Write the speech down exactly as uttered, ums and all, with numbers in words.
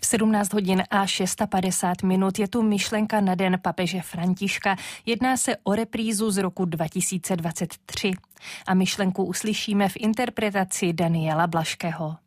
V sedmnáct hodin a padesát šest minut je tu myšlenka na den papeže Františka. Jedná se o reprízu z roku dva tisíce dvacet tři. A myšlenku uslyšíme v interpretaci Daniela Blažského.